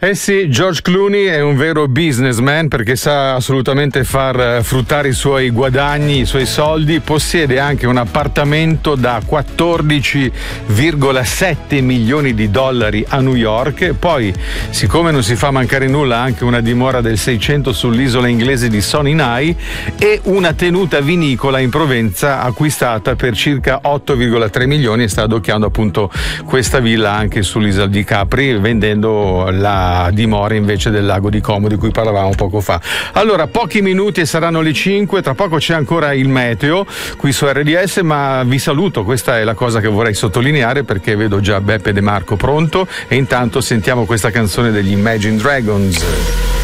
Eh sì, George Clooney è un vero businessman perché sa assolutamente far fruttare i suoi guadagni, i suoi soldi. Possiede anche un appartamento da 14,7 milioni di dollari a New York. Poi, siccome non si fa mancare nulla, anche una dimora del 600 sull'isola inglese di Soninai e una tenuta vinicola in Provenza acquistata per circa 8,3 milioni e sta adocchiando appunto questa villa anche sull'isola di Capri, vendendo la dimora invece del lago di Como di cui parlavamo poco fa. Allora, pochi minuti e saranno le 5, tra poco c'è ancora il meteo qui su RDS, ma vi saluto, questa è la cosa che vorrei sottolineare perché vedo già Beppe De Marco pronto e intanto sentiamo questa canzone degli Imagine Dragons.